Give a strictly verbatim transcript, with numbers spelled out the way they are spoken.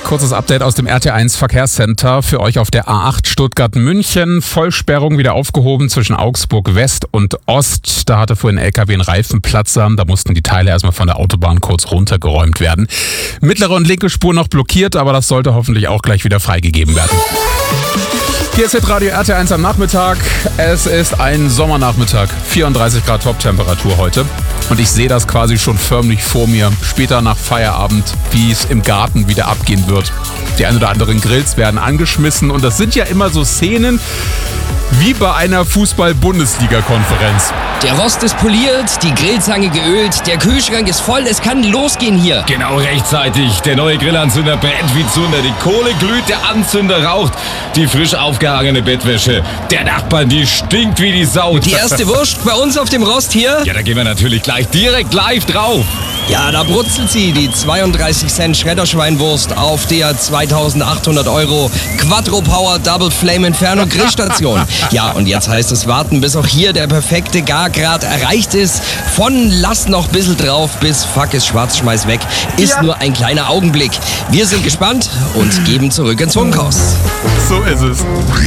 Kurzes Update aus dem R T eins Verkehrscenter für euch auf der A acht Stuttgart-München. Vollsperrung wieder aufgehoben zwischen Augsburg West und Ost. Da hatte vorhin ein L K W einen Reifenplatzer. Da mussten die Teile erstmal von der Autobahn kurz runtergeräumt werden. Mittlere und linke Spur noch blockiert, aber das sollte hoffentlich auch gleich wieder freigegeben werden. Hier ist Hitradio R T eins am Nachmittag. Es ist ein Sommernachmittag. vierunddreißig Grad Toptemperatur heute. Und ich sehe das quasi schon förmlich vor mir. Später nach Feierabend, wie es im Garten wieder abgehen wird. Die ein oder anderen Grills werden angeschmissen. Und das sind ja immer so Szenen wie bei einer Fußball-Bundesliga-Konferenz. Der Rost ist poliert, die Grillzange geölt, der Kühlschrank ist voll, es kann losgehen hier. Genau rechtzeitig. Der neue Grillanzünder brennt wie Zunder. Die Kohle glüht, der Anzünder raucht. Die frisch aufgehangene Bettwäsche der Nachbarn, die stinkt wie die Sau. Die erste Wurst bei uns auf dem Rost hier? Ja, da gehen wir natürlich gleich direkt live drauf. Ja, da brutzelt sie, die zweiunddreißig Cent Schredderschweinwurst auf der zweitausendachthundert Euro Quattro Power Double Flame Inferno Grillstation. Ja, und jetzt heißt es warten, bis auch hier der perfekte Gargrad erreicht ist. Von lass noch ein bisschen drauf bis fuck ist schwarz, schmeiß weg, ist ja nur ein kleiner Augenblick. Wir sind gespannt und geben zurück ins Funkhaus. So ist es.